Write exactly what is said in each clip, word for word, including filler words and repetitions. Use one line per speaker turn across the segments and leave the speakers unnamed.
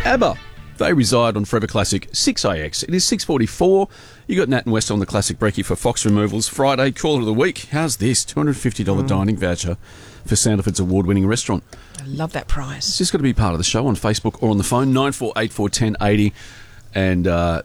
ABBA. They reside on Forever Classic six A X. It is six forty-four. You got Nat and West on the Classic Brekkie for Fox Removals. Friday, caller of the week. How's this? two hundred fifty dollars mm. dining voucher for Sandifer's award-winning restaurant.
I love that prize.
It's just got to be part of the show on Facebook or on the phone, nine four eight four, one oh eight oh. And uh,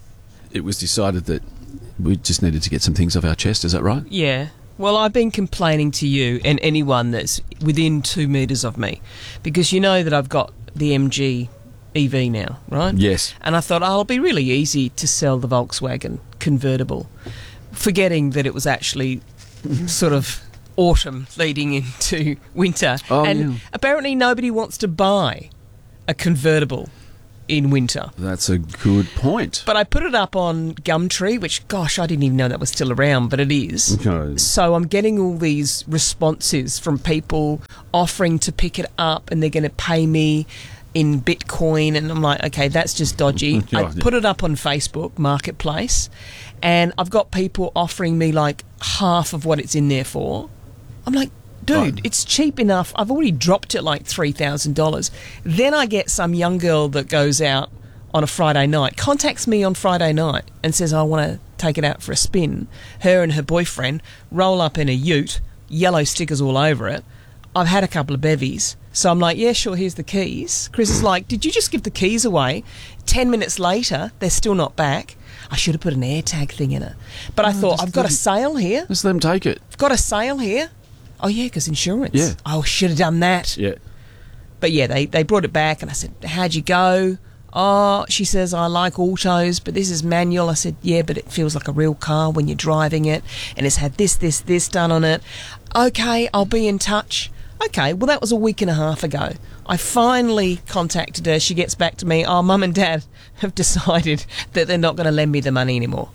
it was decided that we just needed to get some things off our chest. Is that right?
Yeah. Well, I've been complaining to you and anyone that's within two metres of me because you know that I've got the M G E V now, right?
Yes.
And I thought, oh, it'll be really easy to sell the Volkswagen convertible, forgetting that it was actually sort of autumn leading into winter.
Oh,
and
yeah.
apparently nobody wants to buy a convertible in winter.
That's a good point.
But I put it up on Gumtree, which, gosh, I didn't even know that was still around, but it is.
Okay.
So I'm getting all these responses from people offering to pick it up and they're going to pay me in Bitcoin, and I'm like, okay, that's just dodgy.
Yeah,
I
yeah.
put it up on Facebook Marketplace, and I've got people offering me like half of what it's in there for. I'm like, dude,
Right.
it's cheap enough. I've already dropped it like three thousand dollars. Then I get some young girl that goes out on a Friday night, contacts me on Friday night and says, I want to take it out for a spin. Her and her boyfriend roll up in a ute, yellow stickers all over it. I've had a couple of bevies. So I'm like, yeah, sure, here's the keys. Chris is like, did you just give the keys away? Ten minutes later, they're still not back. I should have put an AirTag thing in it. But I
Oh,
thought,
just
I've got
let
a
it-
sale here.
Just let them take it.
I've got a sale here. Oh, yeah, because insurance.
Yeah.
Oh, should have done that.
Yeah.
But, yeah, they, they brought it back, and I said, how'd you go? Oh, she says, I like autos, but this is manual. I said, yeah, but it feels like a real car when you're driving it, and it's had this, this, this done on it. Okay, I'll be in touch. Okay, well, that was a week and a half ago. I finally contacted her. She gets back to me. Oh, Mum and Dad have decided that they're not going to lend me the money anymore.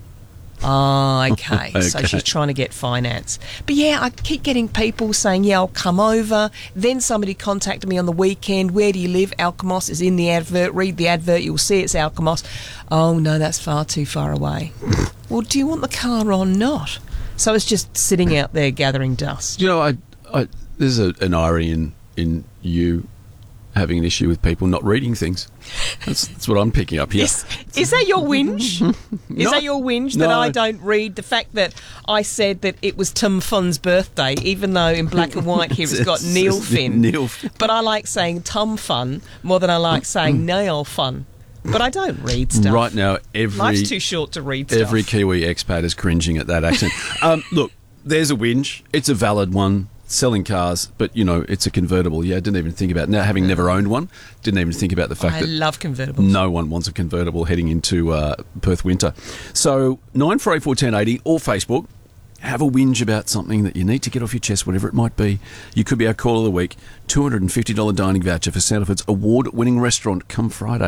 Oh, okay.
Okay.
So she's trying to get finance. But, yeah, I keep getting people saying, yeah, I'll come over. Then somebody contacted me on the weekend. Where do you live? Alkimos is in the advert. Read the advert. You'll see it's Alkimos. Oh, no, that's far too far away. Well, do you want the car or not? So it's just sitting out there gathering dust.
You know, I, I there's a, an irony in, in you having an issue with people not reading things. That's, that's what I'm picking up here.
Is, is that your whinge? Is
No.
that your whinge that
No.
I don't read? The fact that I said that it was Tim Funn's birthday, even though in black and white here it's got Neil Finn.
Neil Finn.
But I like saying Tom Fun more than I like saying Neil Fun. But I don't read stuff.
Right now, every
Life's too short to read stuff.
every Kiwi expat is cringing at that accent. um, look, there's a whinge. It's a valid one. Selling cars, but you know, it's a convertible. Yeah, didn't even think about now. Having never owned one, didn't even think about the fact
I
that
love convertibles.
no one wants a convertible heading into uh, Perth winter. So nine four eight four ten eighty or Facebook. Have a whinge about something that you need to get off your chest, whatever it might be. You could be our call of the week. two hundred fifty dollars dining voucher for Sandifer's award-winning restaurant come Friday.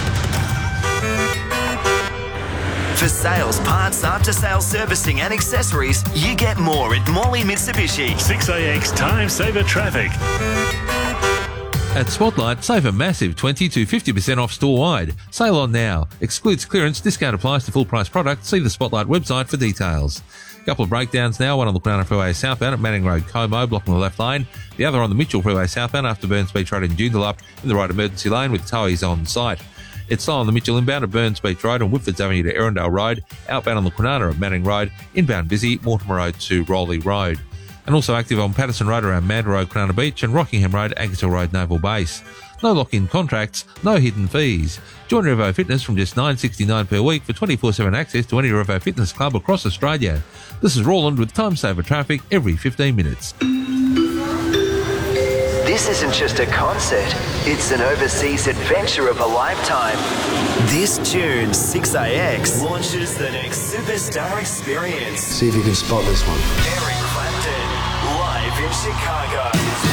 For sales, parts, after-sales servicing and accessories, you get more at Morley Mitsubishi.
six A X Time Saver Traffic.
At Spotlight, save a massive twenty to fifty percent off store-wide. Sale on now. Excludes clearance. Discount applies to full-price products. See the Spotlight website for details. Couple of breakdowns now. One on the Kwinana Freeway southbound at Manning Road, Como, blocking the left lane. The other on the Mitchell Freeway southbound after Burns Beach Road in Joondalup in the right emergency lane with towies on site. It's slow on the Mitchell inbound at Burns Beach Road and Whitfords Avenue to Erindale Road. Outbound on the Kwinana at Manning Road. Inbound busy, Mortimer Road to Rowley Road. And also active on Patterson Road around Manda Road, Kwinana Beach and Rockingham Road, Agassiz Road, Naval Base. No lock-in contracts, no hidden fees. Join Revo Fitness from just nine dollars sixty-nine per week for twenty-four seven access to any Revo Fitness club across Australia. This is Roland with Time Saver Traffic every fifteen minutes.
This isn't just a concert, it's an overseas adventure of a lifetime. This June, six A X launches the next superstar experience.
See if you can spot this one.
Eric Clapton, live in Chicago.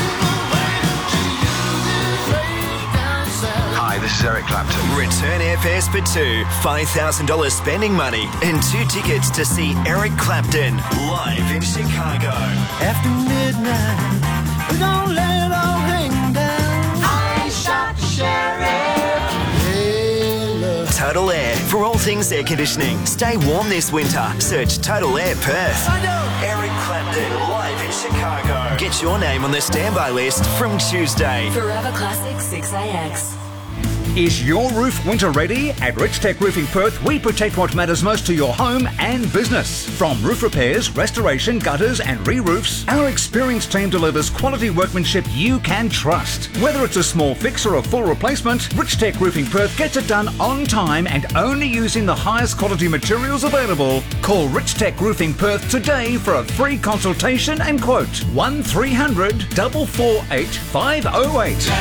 Hi, this is Eric Clapton.
Return airfares for two, five thousand dollars spending money, and two tickets to see Eric Clapton live in Chicago.
After midnight, we're gonna let it all hang down. I shot the sheriff. Hey, look.
Total Air, for all things air conditioning. Stay warm this winter. Search Total Air Perth. Eric Clapton live in Chicago. Get your name on the standby list from Tuesday.
Forever Classic six A X. Is your roof winter ready? At Rich Tech Roofing Perth, we protect what matters most to your home and business. From roof repairs, restoration, gutters and re-roofs, our experienced team delivers quality workmanship you can trust. Whether it's a small fix or a full replacement, Rich Tech Roofing Perth gets it done on time and only using the highest quality materials available. Call Rich Tech Roofing Perth today for a free consultation and quote one three hundred, four four eight, five oh eight.